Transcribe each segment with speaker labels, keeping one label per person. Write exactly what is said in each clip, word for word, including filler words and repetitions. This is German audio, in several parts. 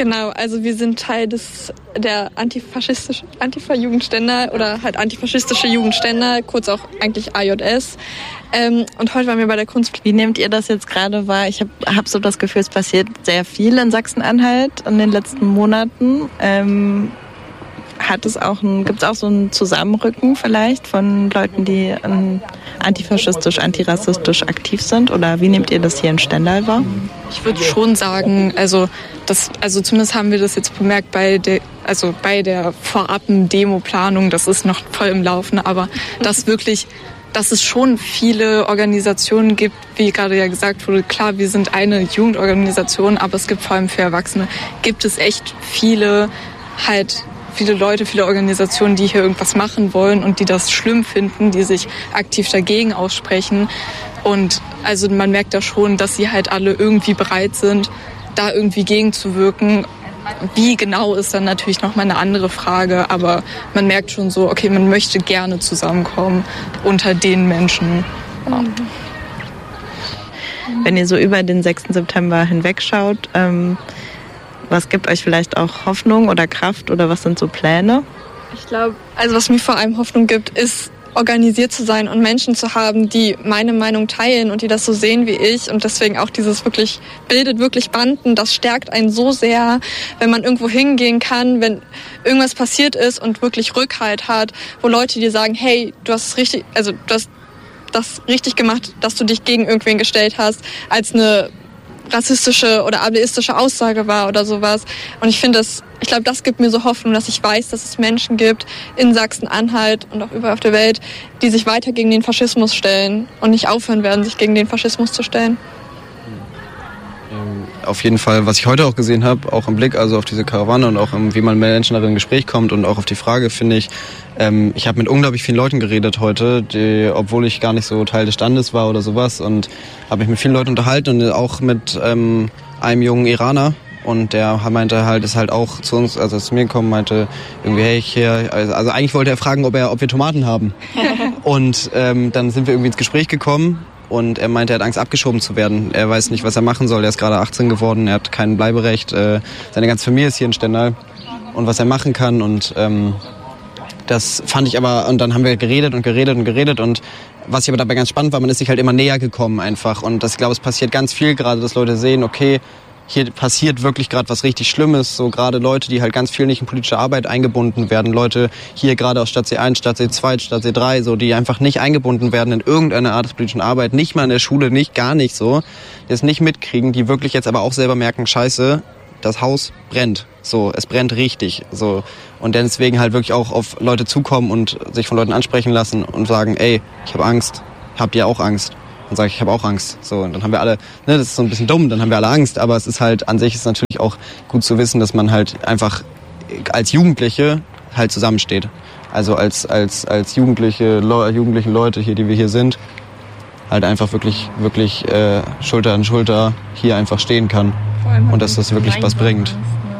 Speaker 1: Genau, also wir sind Teil des der antifaschistischen Antifa-Jugendständer oder halt antifaschistische Jugendständer, kurz auch eigentlich A J S. Ähm, und heute waren wir bei der Kunst.
Speaker 2: Wie nehmt ihr das jetzt gerade wahr? Ich habe hab so das Gefühl, es passiert sehr viel in Sachsen-Anhalt in den letzten Monaten. Ähm, hat es auch ein, gibt es auch so ein Zusammenrücken vielleicht von Leuten, die ähm, antifaschistisch, antirassistisch aktiv sind? Oder wie nehmt ihr das hier in Stendal wahr?
Speaker 3: Ich würde schon sagen, also das, also zumindest haben wir das jetzt bemerkt bei der, also bei der voraben Demo-Planung, das ist noch voll im Laufen, aber dass wirklich, dass es schon viele Organisationen gibt, wie gerade ja gesagt wurde, klar, wir sind eine Jugendorganisation, aber es gibt vor allem für Erwachsene, gibt es echt viele halt viele Leute, viele Organisationen, die hier irgendwas machen wollen und die das schlimm finden, die sich aktiv dagegen aussprechen. Und also man merkt da schon, dass sie halt alle irgendwie bereit sind, da irgendwie gegenzuwirken. Wie genau ist dann natürlich nochmal eine andere Frage, aber man merkt schon so, okay, man möchte gerne zusammenkommen unter den Menschen. Ja.
Speaker 2: Wenn ihr so über den sechsten September hinwegschaut, ähm, was gibt euch vielleicht auch Hoffnung oder Kraft oder was sind so Pläne?
Speaker 1: Ich glaube, also was mir vor allem Hoffnung gibt, ist organisiert zu sein und Menschen zu haben, die meine Meinung teilen und die das so sehen wie ich. Und deswegen auch dieses wirklich, bildet wirklich Banden, das stärkt einen so sehr, wenn man irgendwo hingehen kann, wenn irgendwas passiert ist und wirklich Rückhalt hat, wo Leute dir sagen, hey, du hast es richtig, also du hast das richtig gemacht, dass du dich gegen irgendwen gestellt hast, als eine rassistische oder ableistische Aussage war oder sowas. Und ich finde das, ich glaube, das gibt mir so Hoffnung, dass ich weiß, dass es Menschen gibt in Sachsen-Anhalt und auch überall auf der Welt, die sich weiter gegen den Faschismus stellen und nicht aufhören werden, sich gegen den Faschismus zu stellen.
Speaker 4: Auf jeden Fall, was ich heute auch gesehen habe, auch im Blick also auf diese Karawane und auch im, wie man mit Menschen darin in Gespräch kommt und auch auf die Frage, finde ich, ähm, ich habe mit unglaublich vielen Leuten geredet heute, die, obwohl ich gar nicht so Teil des Standes war oder sowas, und habe mich mit vielen Leuten unterhalten und auch mit ähm, einem jungen Iraner. Und der meinte halt, ist halt auch zu uns, also zu mir gekommen, meinte irgendwie, hey, ich hier, also eigentlich wollte er fragen, ob er, ob wir Tomaten haben. Und ähm, dann sind wir irgendwie ins Gespräch gekommen und er meinte, er hat Angst, abgeschoben zu werden. Er weiß nicht, was er machen soll. Er ist gerade achtzehn geworden, er hat kein Bleiberecht. Äh, seine ganze Familie ist hier in Stendal und was er machen kann. Und ähm, das fand ich aber, und dann haben wir geredet und geredet und geredet und was ich aber dabei ganz spannend war, man ist sich halt immer näher gekommen einfach. Und das, ich glaube, es passiert ganz viel gerade, dass Leute sehen, okay, hier passiert wirklich gerade was richtig Schlimmes, so gerade Leute, die halt ganz viel nicht in politische Arbeit eingebunden werden, Leute hier gerade aus Stadt C eins, Stadt C zwei, Stadt C drei, so, die einfach nicht eingebunden werden in irgendeine Art der politischen Arbeit, nicht mal in der Schule, nicht, gar nicht so, die es nicht mitkriegen, die wirklich jetzt aber auch selber merken, scheiße, das Haus brennt, so, es brennt richtig, so, und deswegen halt wirklich auch auf Leute zukommen und sich von Leuten ansprechen lassen und sagen, ey, ich habe Angst, habt ihr auch Angst? Und sage ich, ich habe auch Angst. So, und dann haben wir alle, ne, das ist so ein bisschen dumm, dann haben wir alle Angst, aber es ist halt, an sich ist natürlich auch gut zu wissen, dass man halt einfach als Jugendliche halt zusammensteht. Also als, als, als jugendliche, Le- jugendliche Leute hier, die wir hier sind, halt einfach wirklich, wirklich äh, Schulter an Schulter hier einfach stehen kann. Und dass das wirklich was bringt.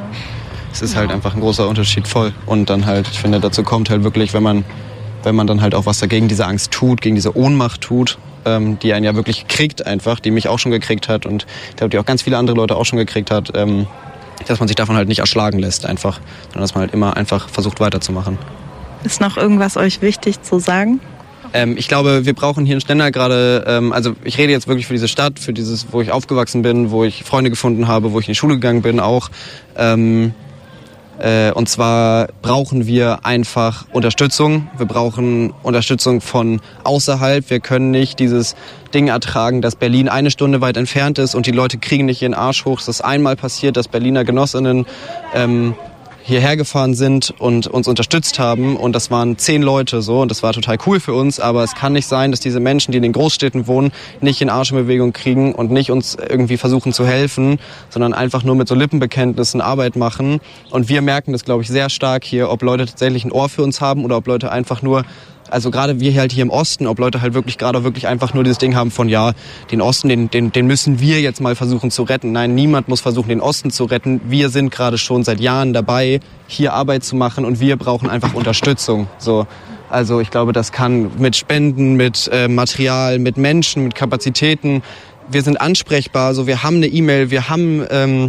Speaker 4: Es ist halt einfach ein großer Unterschied, voll. Und dann halt, ich finde, dazu kommt halt wirklich, wenn man, wenn man dann halt auch was dagegen diese Angst tut, gegen diese Ohnmacht tut, ähm, die einen ja wirklich kriegt einfach, die mich auch schon gekriegt hat und ich glaube, die auch ganz viele andere Leute auch schon gekriegt hat, ähm, dass man sich davon halt nicht erschlagen lässt einfach, sondern dass man halt immer einfach versucht weiterzumachen.
Speaker 2: Ist noch irgendwas euch wichtig zu sagen?
Speaker 4: Ähm, ich glaube, wir brauchen hier in Stendal gerade, ähm, also ich rede jetzt wirklich für diese Stadt, für dieses, wo ich aufgewachsen bin, wo ich Freunde gefunden habe, wo ich in die Schule gegangen bin auch, ähm, und zwar brauchen wir einfach Unterstützung. Wir brauchen Unterstützung von außerhalb. Wir können nicht dieses Ding ertragen, dass Berlin eine Stunde weit entfernt ist und die Leute kriegen nicht ihren Arsch hoch. Es ist einmal passiert, dass Berliner Genossinnen ähm, hierher gefahren sind und uns unterstützt haben. Und das waren zehn Leute so und das war total cool für uns. Aber es kann nicht sein, dass diese Menschen, die in den Großstädten wohnen, nicht den Arsch in Bewegung kriegen und nicht uns irgendwie versuchen zu helfen, sondern einfach nur mit so Lippenbekenntnissen Arbeit machen. Und wir merken das, glaube ich, sehr stark hier, ob Leute tatsächlich ein Ohr für uns haben oder ob Leute einfach nur, also gerade wir halt hier im Osten, ob Leute halt wirklich gerade wirklich einfach nur dieses Ding haben von, ja, den Osten, den, den, den müssen wir jetzt mal versuchen zu retten. Nein, niemand muss versuchen, den Osten zu retten. Wir sind gerade schon seit Jahren dabei, hier Arbeit zu machen und wir brauchen einfach Unterstützung. So, also ich glaube, das kann mit Spenden, mit äh, Material, mit Menschen, mit Kapazitäten. Wir sind ansprechbar, so, wir haben eine E-Mail, wir haben... Ähm,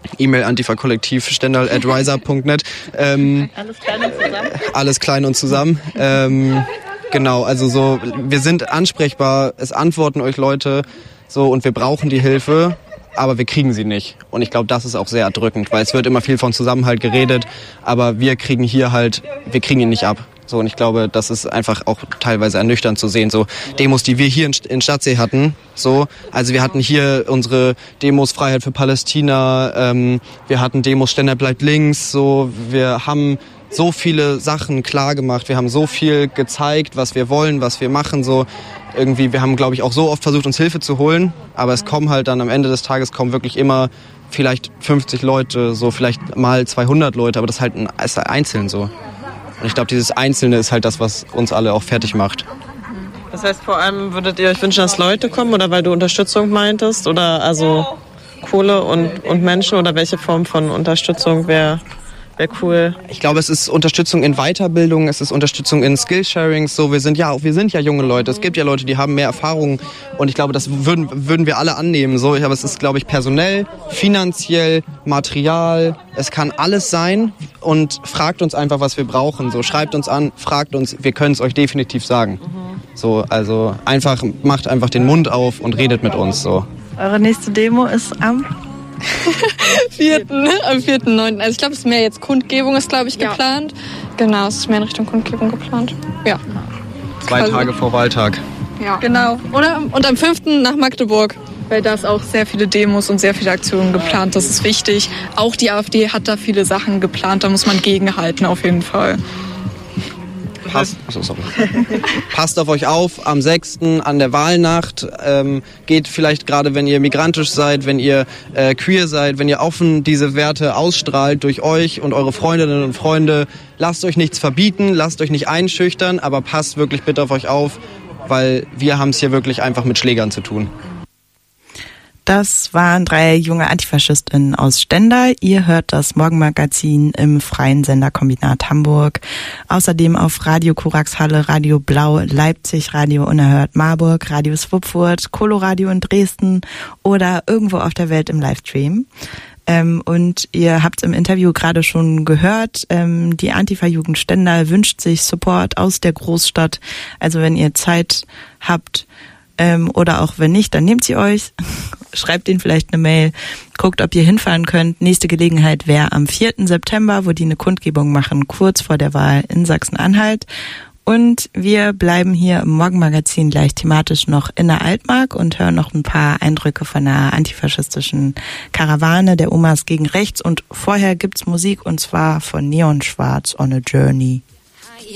Speaker 4: E-Mail antifa-kollektiv stendal at riser punkt net. Ähm,
Speaker 2: alles klein und zusammen?
Speaker 4: Alles klein und zusammen. Ähm, genau, also so, wir sind ansprechbar, es antworten euch Leute so und wir brauchen die Hilfe, aber wir kriegen sie nicht. Und ich glaube, das ist auch sehr erdrückend, weil es wird immer viel von Zusammenhalt geredet, aber wir kriegen hier halt, wir kriegen ihn nicht ab. So, und ich glaube, das ist einfach auch teilweise ernüchternd zu sehen. So Demos, die wir hier in, in Stadtsee hatten, so, also wir hatten hier unsere Demos Freiheit für Palästina, ähm, wir hatten Demos Stendal bleibt links, so, wir haben so viele Sachen klar gemacht, wir haben so viel gezeigt, was wir wollen, was wir machen, so irgendwie, wir haben, glaube ich, auch so oft versucht, uns Hilfe zu holen, aber es kommen halt dann am Ende des Tages kommen wirklich immer vielleicht fünfzig Leute, so vielleicht mal zweihundert Leute, aber das ist halt ein, ist einzeln so. Und ich glaube, dieses Einzelne ist halt das, was uns alle auch fertig macht.
Speaker 5: Das heißt, vor allem würdet ihr euch wünschen, dass Leute kommen oder weil du Unterstützung meintest? Oder also Kohle und, und Menschen oder welche Form von Unterstützung wäre wär cool?
Speaker 4: Ich glaube, es ist Unterstützung in Weiterbildung, es ist Unterstützung in Skillsharings. So, wir sind ja wir sind ja junge Leute. Es gibt ja Leute, die haben mehr Erfahrung und ich glaube, das würden, würden wir alle annehmen. So, aber es ist, glaube ich, personell, finanziell, Material. Es kann alles sein und fragt uns einfach, was wir brauchen. So, schreibt uns an, fragt uns, wir können es euch definitiv sagen. So, also einfach macht einfach den Mund auf und redet mit uns. So.
Speaker 2: Eure nächste Demo ist am
Speaker 1: vierten Am vierten neunten Also ich glaube, es ist mehr jetzt Kundgebung ist, glaube ich, geplant. Ja. Genau, es ist mehr in Richtung Kundgebung geplant. Ja.
Speaker 4: Zwei Quasi. Tage vor Wahltag.
Speaker 1: Ja. Genau. Oder, und am fünften nach Magdeburg.
Speaker 3: Weil da ist auch sehr viele Demos und sehr viele Aktionen geplant. Das ist wichtig. Auch die AfD hat da viele Sachen geplant. Da muss man gegenhalten auf jeden Fall.
Speaker 4: Passt, achso, sorry. Passt auf euch auf, am sechsten an der Wahlnacht. Ähm, geht vielleicht gerade, wenn ihr migrantisch seid, wenn ihr äh, queer seid, wenn ihr offen diese Werte ausstrahlt durch euch und eure Freundinnen und Freunde. Lasst euch nichts verbieten, lasst euch nicht einschüchtern, aber passt wirklich bitte auf euch auf, weil wir haben es hier wirklich einfach mit Schlägern zu tun.
Speaker 2: Das waren drei junge AntifaschistInnen aus Stendal. Ihr hört das Morgenmagazin im Freien Senderkombinat Hamburg. Außerdem auf Radio Koraxhalle, Radio Blau, Leipzig, Radio Unerhört Marburg, Radio Swupfurt, Coloradio in Dresden oder irgendwo auf der Welt im Livestream. Ähm, und ihr habt im Interview gerade schon gehört, ähm, die Antifa-Jugend Stendal wünscht sich Support aus der Großstadt. Also wenn ihr Zeit habt, Ähm, oder auch wenn nicht, dann nehmt sie euch, schreibt ihnen vielleicht eine Mail, guckt, ob ihr hinfahren könnt. Nächste Gelegenheit wäre am vierten September, wo die eine Kundgebung machen, kurz vor der Wahl in Sachsen-Anhalt. Und wir bleiben hier im Morgenmagazin gleich thematisch noch in der Altmark und hören noch ein paar Eindrücke von einer antifaschistischen Karawane der Omas gegen Rechts. Und vorher gibt's Musik und zwar von Neon Schwarz on a Journey.